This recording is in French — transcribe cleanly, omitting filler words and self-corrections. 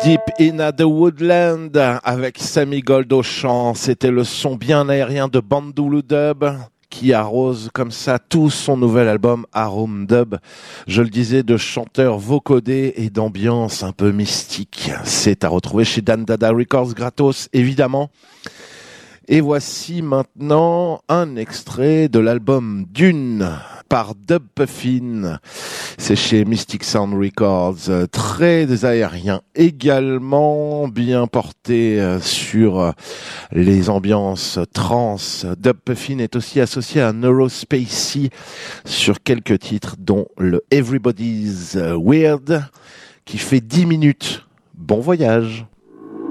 Deep in the Woodland avec Sammy Gold au chant. C'était le son bien aérien de Bandulu Dub qui arrose comme ça tout son nouvel album Arum Dub. Je le disais, de chanteurs vocodés et d'ambiance un peu mystique. C'est à retrouver chez Dan Dada Records gratos, évidemment. Et voici maintenant un extrait de l'album Dune par Dub Puffin. C'est chez Mystic Sound Records. Très aérien également, bien porté sur les ambiances trance. Dub Puffin est aussi associé à Neurospacey sur quelques titres, dont le Everybody's Weird, qui fait 10 minutes. Bon voyage.